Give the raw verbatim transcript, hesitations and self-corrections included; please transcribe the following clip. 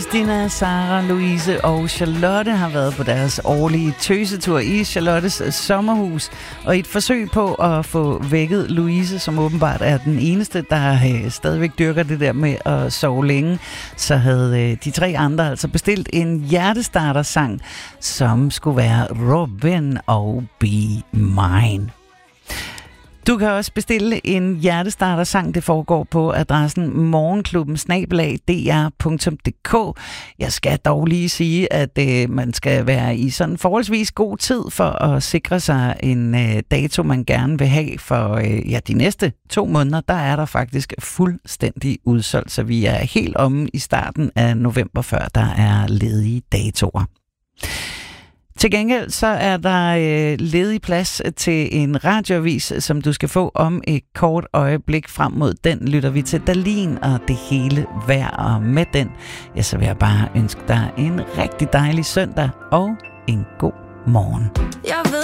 Christina, Sara, Louise og Charlotte har været på deres årlige tøsetur i Charlottes sommerhus. Og i et forsøg på at få vækket Louise, som åbenbart er den eneste, der øh, stadigvæk dyrker det der med at sove længe, så havde øh, de tre andre altså bestilt en hjertestarter-sang, som skulle være Robin og Be Mine. Du kan også bestille en hjertestarter-sang. Det foregår på adressen morgenklubben snabel-a d r punktum d k. Jeg skal dog lige sige, at øh, man skal være i sådan forholdsvis god tid for at sikre sig en øh, dato, man gerne vil have. For øh, ja, de næste to måneder, der er der faktisk fuldstændig udsolgt, så vi er helt omme i starten af november, før der er ledige datoer. Til gengæld så er der øh, ledig plads til en radioavis, som du skal få om et kort øjeblik. Frem mod den lytter vi til Dahlin og det hele vejr, og med den, ja, så vil jeg bare ønske dig en rigtig dejlig søndag og en god morgen. Jeg ved